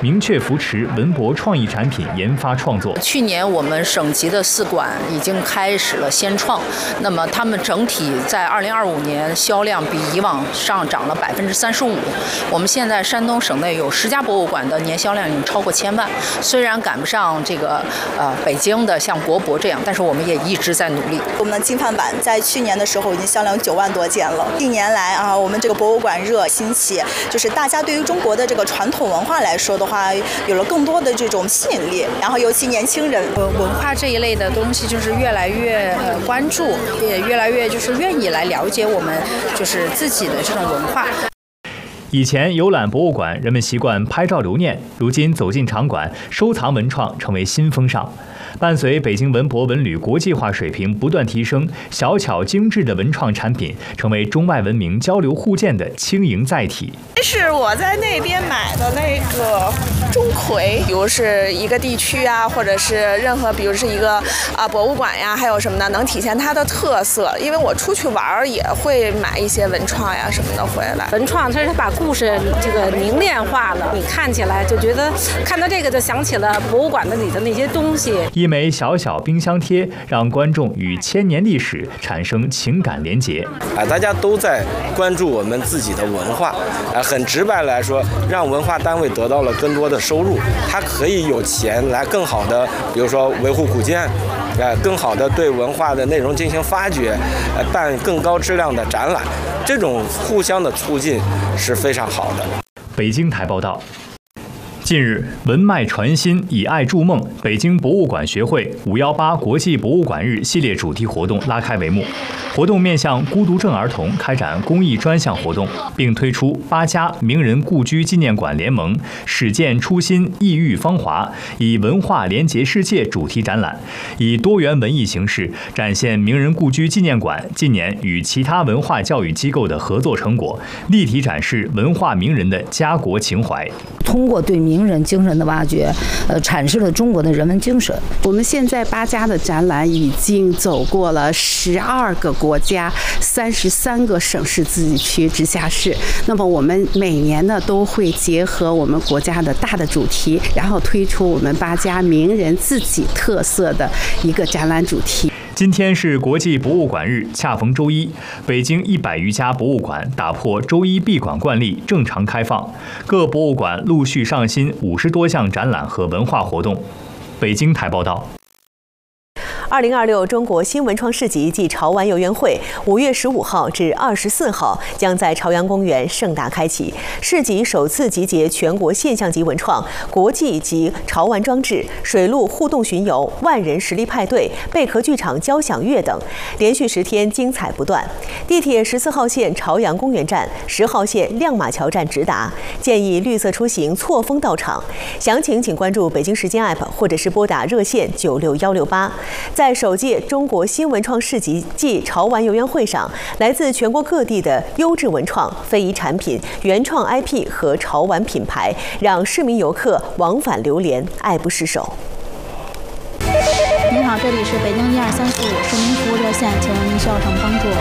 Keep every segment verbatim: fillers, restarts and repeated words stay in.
明确扶持文博创意产品研发创作。 去年我们省级的四馆已经开始了先创，那么他们整体在二零二五年销量比以往上涨了百分之三十五。我们现在山东省内有十家博物馆的年销量已经超过千万，虽然赶不上这个呃北京的像国博这样，但是我们也一直在努力。 我们的金范版在去年的时候已经销量九万多件了。近年来啊，我们这个博物馆热兴起，就是大家对于中国的这个传统文化来说的话，有了更多的这种吸引力。然后尤其年轻人， 呃，文化这一类的东西就是越来越呃关注，也越来越就是愿意来了解我们就是自己的这种文化。 以前游览博物馆，人们习惯拍照留念，如今走进场馆，收藏文创成为新风尚。伴随北京文博文旅国际化水平不断提升，小巧精致的文创产品成为中外文明交流互鉴的轻盈载体。 这是我在那边买的那个钟馗，比如是一个地区啊，或者是任何，比如是一个啊博物馆呀，还有什么的，能体现它的特色。因为我出去玩也会买一些文创呀什么的回来。 文创它是把故事这个凝练化了，你看起来就觉得看到这个就想起了博物馆的里的那些东西。 一枚小小冰箱贴，让观众与千年历史产生情感连结。 啊，大家都在关注我们自己的文化，啊，很直白来说，让文化单位得到了更多的收入，它可以有钱来更好的，比如说维护古建，呃，更好的对文化的内容进行发掘，呃，办更高质量的展览，这种互相的促进是非常好的。 北京台报道。近日，文脉传心，以爱筑梦，北京博物馆学会五幺八国际博物馆日系列主题活动拉开帷幕。活动面向孤独症儿童开展公益专项活动，并推出八家名人故居纪念馆联盟“始见初心，异域芳华”以文化连结世界主题展览，以多元文艺形式展现名人故居纪念馆近年与其他文化教育机构的合作成果，立体展示文化名人的家国情怀。 通过对名人精神的挖掘，呃，阐释了中国的人文精神。 我们现在八家的展览已经走过了十二个国家、三十三个省市自治区、直辖市。那么我们每年呢都会结合我们国家的大的主题，然后推出我们八家名人自己特色的一个展览主题。 今天是国际博物馆日，恰逢周一，北京一百余家博物馆打破周一闭馆惯例，正常开放。各博物馆陆续上新五十多项展览和文化活动。北京台报道。 二零二六中国新文创市集暨潮玩游园会五月十五号至二十四号将在朝阳公园盛大开启。市集首次集结全国现象级文创、国际级潮玩装置、水陆互动巡游、万人实力派对、贝壳剧场交响乐等，连续十天精彩不断。地铁十四号线朝阳公园站、十号线亮马桥站直达，建议绿色出行错峰到场。详情请关注北京时间 A P P 或者是拨打热线九六幺六八。在首届中国新文创市集暨潮玩游园会上，来自全国各地的优质文创、非遗产品、原创 I P 和潮玩品牌，让市民游客往返流连，爱不释手。 您好，这里是北京一二三四五市民服务热线，请问您需要什么帮助？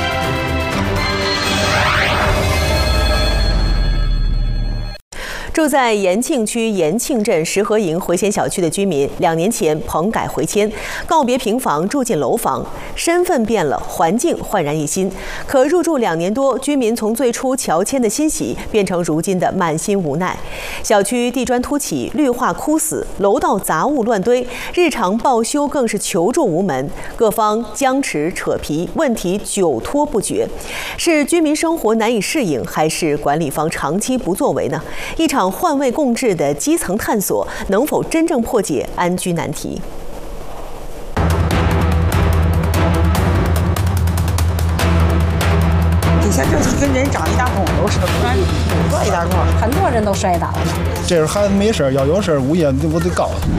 住在延庆区延庆镇石河营回迁小区的居民，两年前棚改回迁，告别平房，住进楼房，身份变了，环境焕然一新。可入住两年多，居民从最初乔迁的欣喜，变成如今的满心无奈。小区地砖凸起，绿化枯死，楼道杂物乱堆，日常报修更是求助无门，各方僵持扯皮，问题久拖不决。是居民生活难以适应，还是管理方长期不作为呢？一场换位共治的基层探索，能否真正破解安居难题？ 底下就是跟人长一大孔楼似的，不然坐一大块， 很多人都摔倒了。 这时候孩子没事，要有事物业我得告他。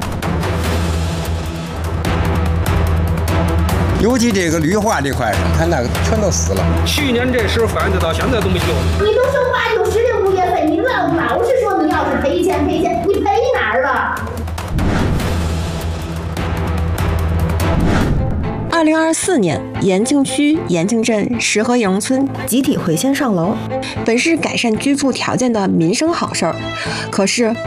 尤其这个绿化这块上，看那个全都死了。 去年这时候反正到现在都没修。 你都说话有时的物业费，你老老是说你要是赔钱赔钱，你赔哪儿了？ 二零二四年，延庆区延庆镇石河营村集体回迁上楼，本是改善居住条件的民生好事儿，可是